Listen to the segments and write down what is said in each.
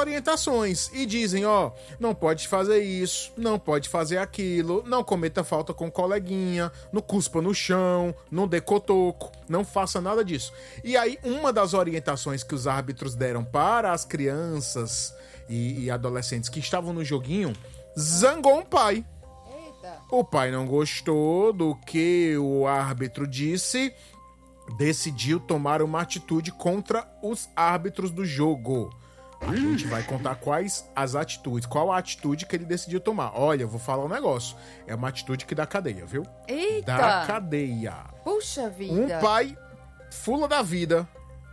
orientações e dizem, ó, não pode fazer isso, não pode fazer aquilo, não cometa falta com o coleguinha, não cuspa no chão, não dê cotoco, não faça nada disso. E aí, uma das orientações que os árbitros deram para as crianças e adolescentes que estavam no joguinho, zangou um pai. Eita. O pai não gostou do que o árbitro disse, decidiu tomar uma atitude contra os árbitros do jogo. A gente vai contar quais as atitudes, qual a atitude que ele decidiu tomar. Olha, eu vou falar um negócio. É uma atitude que dá cadeia, viu? Eita! Dá cadeia. Puxa vida. Um pai fula da vida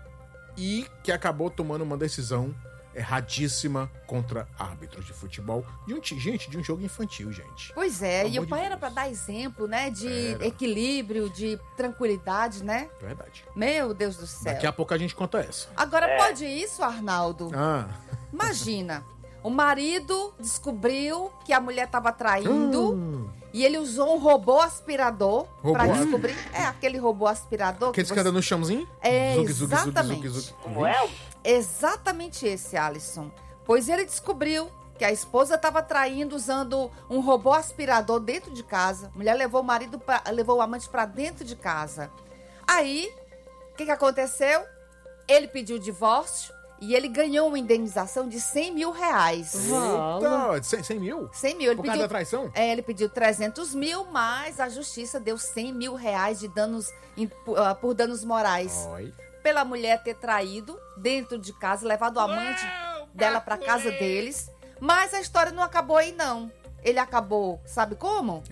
e que acabou tomando uma decisão erradíssima contra árbitros de futebol de um jogo infantil, gente. Pois é, Pelo e o amor pai de era Deus. pra dar exemplo, né? De Era. equilíbrio, de tranquilidade, né? Verdade. Meu Deus do céu. Daqui a pouco a gente conta essa. Agora, pode isso, Arnaldo? Ah. Imagina, o marido descobriu que a mulher estava traindo e ele usou um robô aspirador pra Robô? descobrir. É, aquele robô aspirador Aqueles que que você... andam no chãozinho? É, Zug, zug, zug, exatamente. zug, zug. Como é? Exatamente esse, Alisson. Pois ele descobriu que a esposa estava traindo usando um robô aspirador dentro de casa. A mulher levou levou o amante para dentro de casa. Aí, o que aconteceu? Ele pediu o divórcio e ele ganhou uma indenização de 100 mil reais. Eita, 100 mil? 100 mil. Ele Por causa da traição? ele pediu 300 mil, mas a justiça deu 100 mil reais de danos por danos morais. Oi. Pela mulher ter traído dentro de casa, levado o amante dela pra casa deles. Mas a história não acabou aí, não. Ele acabou, sabe como?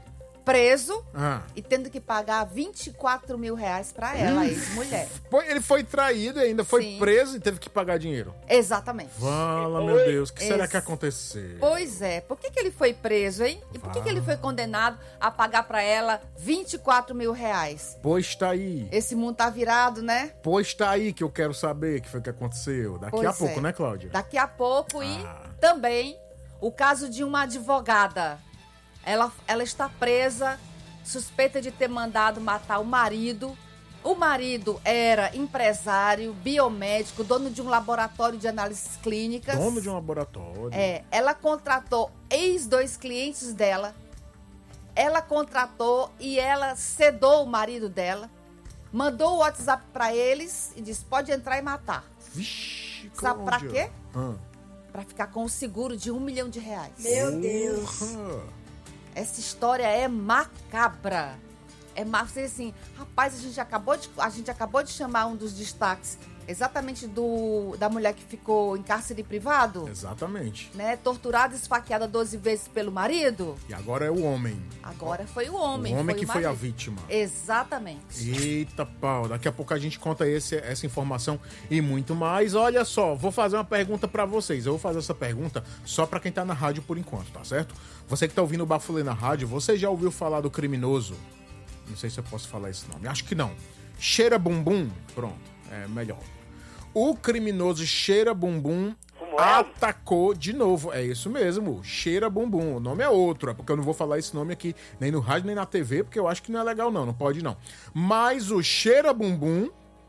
Preso e tendo que pagar 24 mil reais pra ela, a ex-mulher. Ele foi traído e ainda foi Sim. preso e teve que pagar dinheiro. Exatamente. Fala, meu Deus, o que será que aconteceu? Pois é. Por que ele foi preso, hein? E por que ele foi condenado a pagar pra ela 24 mil reais? Pois tá aí. Esse mundo tá virado, né? Pois tá aí que eu quero saber o que foi que aconteceu. Daqui Pois a pouco, é. né, Cláudia? Daqui a pouco e também o caso de uma advogada. Ela está presa, suspeita de ter mandado matar o marido. O marido era empresário, biomédico, dono de um laboratório de análises clínicas. Dono de um laboratório. Ela contratou ex-2 clientes dela. Ela contratou e ela sedou o marido dela. Mandou o WhatsApp pra eles e disse, pode entrar e matar. Vixe, Sabe pra Cláudia. quê? Ah. Pra ficar com o seguro de R$1 milhão. Meu Deus. Porra. Essa história é macabra. Você assim, rapaz, a gente acabou de chamar um dos destaques exatamente da mulher que ficou em cárcere privado, Exatamente. né? Torturada e esfaqueada 12 vezes pelo marido. E agora é o homem. Agora foi o homem. O homem que foi a marido. vítima. Exatamente. Eita pau, daqui a pouco a gente conta essa informação e muito mais. Olha só, vou fazer uma pergunta pra vocês. Eu vou fazer essa pergunta só pra quem tá na rádio por enquanto, tá certo? Você que tá ouvindo o Bafulê na rádio, você já ouviu falar do criminoso? Não sei se eu posso falar esse nome, acho que não. Cheira Bumbum? Pronto, é melhor. O criminoso Cheira Bumbum atacou de novo. É isso mesmo, Cheira Bumbum. O nome é outro, é porque eu não vou falar esse nome aqui nem no rádio nem na TV, porque eu acho que não é legal não pode não. Mas o Cheira Bumbum,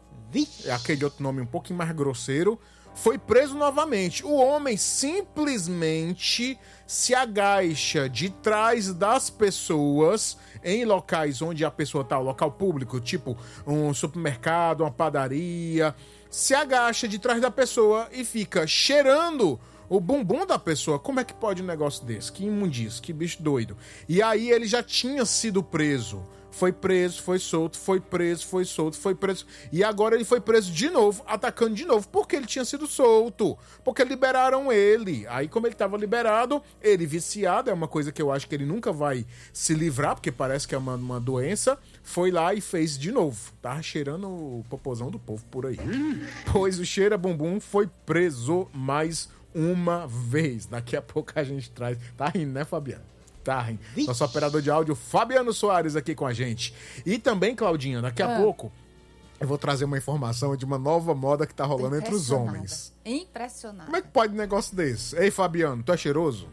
é aquele outro nome um pouquinho mais grosseiro, foi preso novamente. O homem simplesmente se agacha de trás das pessoas em locais onde a pessoa tá, o local público, tipo um supermercado, uma padaria, se agacha de trás da pessoa e fica cheirando o bumbum da pessoa. Como é que pode um negócio desse? Que imundice, que bicho doido. E aí ele já tinha sido preso. Foi preso, foi solto, foi preso, foi solto, foi preso. E agora ele foi preso de novo, atacando de novo, porque ele tinha sido solto. Porque liberaram ele. Aí, como ele estava liberado, ele viciado, é uma coisa que eu acho que ele nunca vai se livrar, porque parece que é uma doença, foi lá e fez de novo. Tava cheirando o popozão do povo por aí. Pois o Cheira Bumbum foi preso mais uma vez. Daqui a pouco a gente traz... Tá rindo, né, Fabiano? Tá, hein? Nosso operador de áudio, Fabiano Soares, aqui com a gente. E também, Claudinha, daqui a pouco eu vou trazer uma informação de uma nova moda que tá rolando entre os homens. Impressionante. Como é que pode um negócio desse? Ei, Fabiano, tu é cheiroso?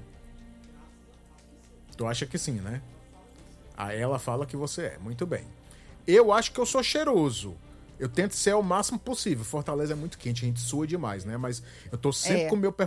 Tu acha que sim, né? Aí ela fala que você é. Muito bem. Eu acho que eu sou cheiroso. Eu tento ser o máximo possível. Fortaleza é muito quente, a gente sua demais, né? Mas eu tô sempre com o meu